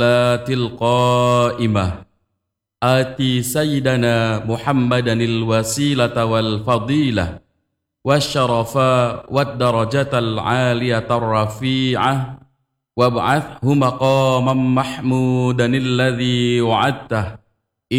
القائمة آتي سيدنا محمدا الوسيلة والفضيلة والشرفاء والدرجة العالية الرفيعة وابعثه مقاما محمودا الذي وعدته